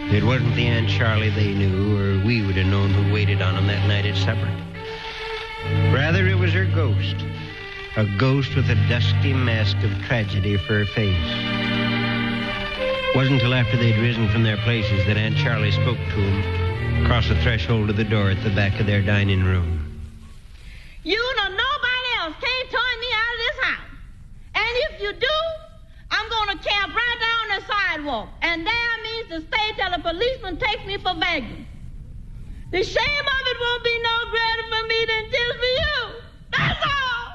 It wasn't the Aunt Charlie they knew, or we would have known who waited on them that night at supper. Rather, it was her ghost. A ghost with a dusky mask of tragedy for her face. It wasn't until after they'd risen from their places that Aunt Charlie spoke to them across the threshold of the door at the back of their dining room. You nor nobody else can't turn me out of this house. And if you do, I'm going to camp right down the sidewalk. And there means to stay till the policeman takes me for begging. The shame of it won't be no greater for me than just for you. That's all.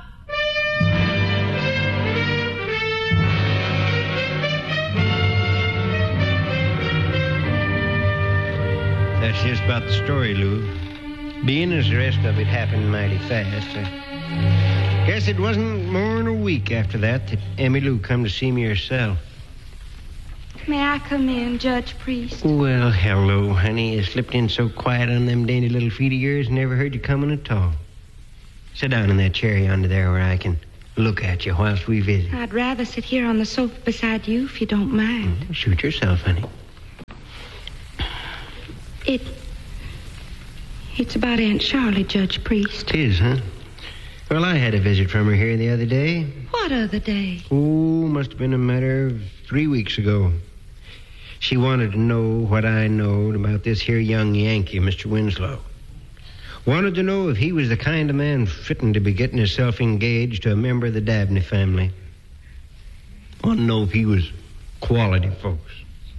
That's just about the story, Lou. Being as the rest of it happened mighty fast, I guess it wasn't more than a week after that Emmy Lou come to see me herself. May I come in, Judge Priest? Well, hello, honey. You slipped in so quiet on them dainty little feet of yours, never heard you coming at all. Sit down in that chair yonder there where I can look at you whilst we visit. I'd rather sit here on the sofa beside you, if you don't mind. Suit yourself, honey. It's about Aunt Charlie, Judge Priest. It is, huh? Well, I had a visit from her here the other day. What other day? Oh, must have been a matter of 3 weeks ago. She wanted to know what I knowed about this here young Yankee, Mr. Winslow. Wanted to know if he was the kind of man fitting to be getting himself engaged to a member of the Dabney family. Wanted to know if he was quality folks.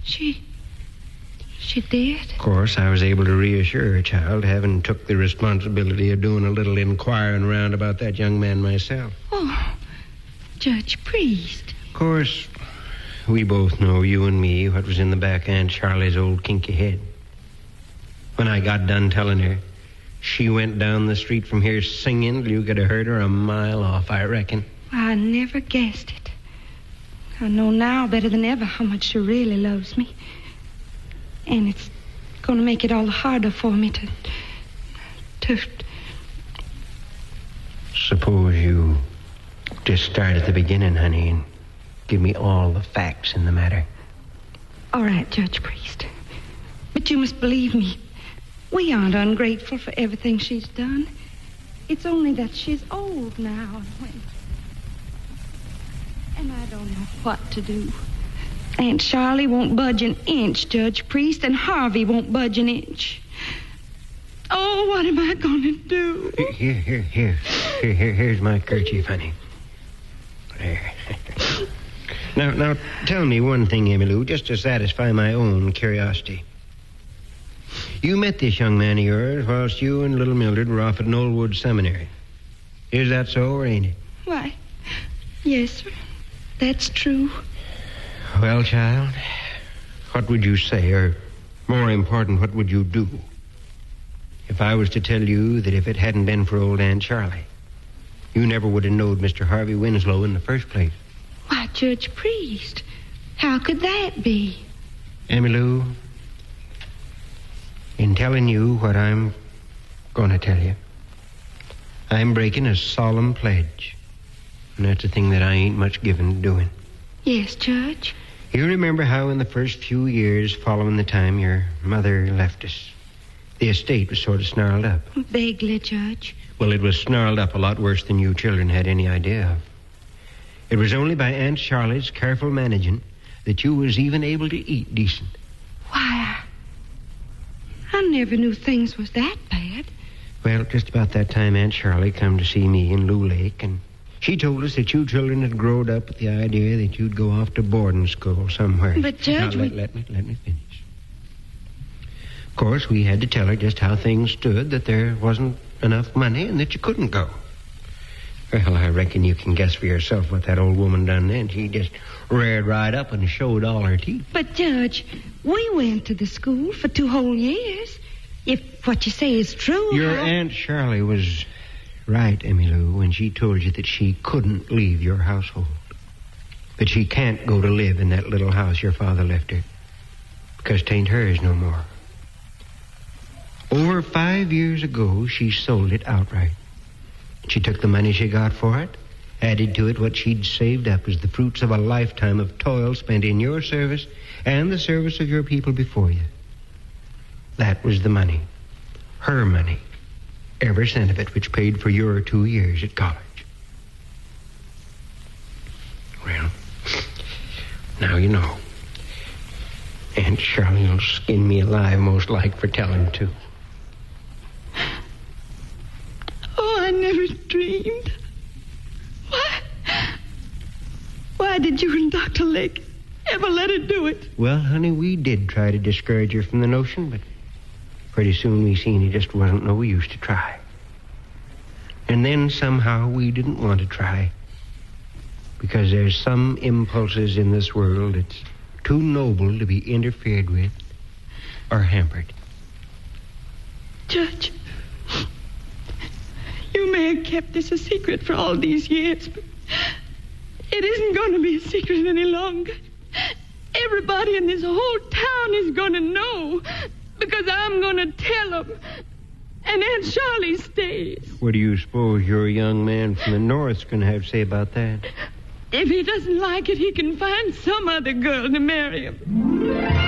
She did? Of course, I was able to reassure her, child, having took the responsibility of doing a little inquiring around about that young man myself. Oh, Judge Priest. Of course, we both know, you and me, what was in the back of Aunt Charlie's old kinky head. When I got done telling her, she went down the street from here singing till you could have heard her a mile off, I reckon. I never guessed it. I know now better than ever how much she really loves me. And it's going to make it all harder for me to... Suppose you just start at the beginning, honey, and give me all the facts in the matter. All right, Judge Priest. But you must believe me. We aren't ungrateful for everything she's done. It's only that she's old now. And I don't know what to do. Aunt Charlie won't budge an inch, Judge Priest, and Harvey won't budge an inch. Oh, what am I going to do? Here's my kerchief, honey. There. Now, tell me one thing, Emmylou, just to satisfy my own curiosity. You met this young man of yours whilst you and little Mildred were off at Knollwood Seminary. Is that so, or ain't it? Why, yes, sir. That's true. Well, child, what would you say, or more important, what would you do if I was to tell you that if it hadn't been for old Aunt Charlie, you never would have known Mr. Harvey Winslow in the first place? Why, Judge Priest, how could that be? Emmylou, in telling you what I'm going to tell you, I'm breaking a solemn pledge, and that's a thing that I ain't much given to doing. Yes, Judge? You remember how in the first few years following the time your mother left us, the estate was sort of snarled up? Vaguely, Judge. Well, it was snarled up a lot worse than you children had any idea of. It was only by Aunt Charlie's careful managing that you was even able to eat decent. Why, I never knew things was that bad. Well, just about that time Aunt Charlie come to see me in Lou Lake, and she told us that you children had growed up with the idea that you'd go off to boarding school somewhere. But, Judge, now, let me finish. Of course, we had to tell her just how things stood, that there wasn't enough money and that you couldn't go. Well, I reckon you can guess for yourself what that old woman done then. She just reared right up and showed all her teeth. But, Judge, we went to the school for 2 whole years. If what you say is true... Your Aunt Charlie was right, Emmylou, when she told you that she couldn't leave your household. That she can't go to live in that little house your father left her. Because 'tain't hers no more. Over 5 years ago, she sold it outright. She took the money she got for it, added to it what she'd saved up as the fruits of a lifetime of toil spent in your service and the service of your people before you. That was the money. Her money. Every cent of it, which paid for your 2 years at college. Well, now you know. Aunt Charlie will skin me alive, most like, for telling, too. Oh, I never dreamed. Why did you and Dr. Lake ever let her do it? Well, honey, we did try to discourage her from the notion, but pretty soon we seen it just wasn't no use to try. And then somehow we didn't want to try. Because there's some impulses in this world that's too noble to be interfered with or hampered. Judge, you may have kept this a secret for all these years, but it isn't going to be a secret any longer. Everybody in this whole town is going to know because I'm going to tell them. And Aunt Charlie stays. What do you suppose your young man from the north's going to have to say about that? If he doesn't like it, he can find some other girl to marry him.